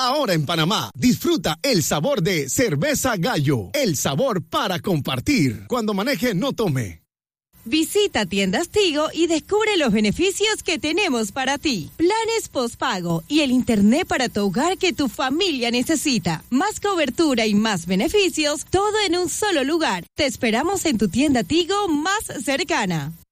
Ahora en Panamá, disfruta el sabor de Cerveza Gallo, el sabor para compartir. Cuando maneje, no tome. Visita Tiendas Tigo y descubre los beneficios que tenemos para ti. Planes postpago y el internet para tu hogar que tu familia necesita. Más cobertura y más beneficios, todo en un solo lugar. Te esperamos en tu tienda Tigo más cercana.